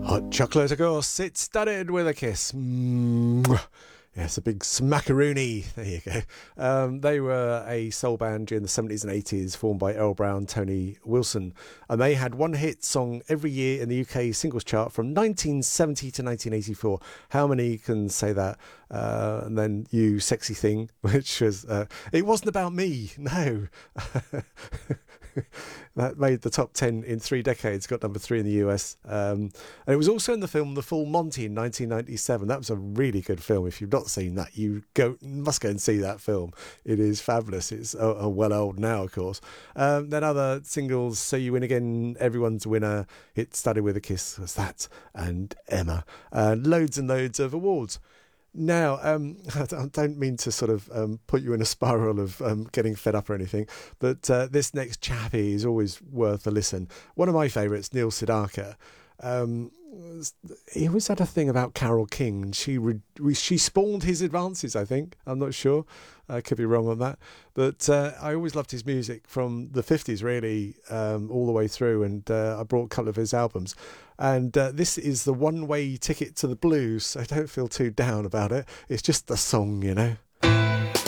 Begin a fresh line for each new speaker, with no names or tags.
Hot chocolate, of course. It's studded with a kiss. Mwah. Yes, a big smackaroonie. There you go. They were a soul band during the 70s and 80s, formed by Earl Brown, Tony Wilson. And they had one hit song every year in the UK singles chart from 1970 to 1984. How many can say that? And then You Sexy Thing, which was... it wasn't about me, no. That made the top 10 in 3 decades, got number 3 in the US. And it was also in the film The Full Monty in 1997. That was a really good film. If you've not seen that, you must go and see that film. It is fabulous. It's well old now, of course. Then other singles, So You Win Again, Everyone's a Winner, It Started With a Kiss, was that, and Emma. Loads and loads of awards. Now, I don't mean to sort of put you in a spiral of getting fed up or anything, but this next chappie is always worth a listen. One of my favourites, Neil Sedaka. He always had a thing about Carole King, and she spawned his advances, I think. I'm not sure. I could be wrong on that. But I always loved his music from the 50s, really, all the way through. And I brought a couple of his albums. And this is the one-way ticket to the blues, so don't feel too down about it. It's just the song, you know.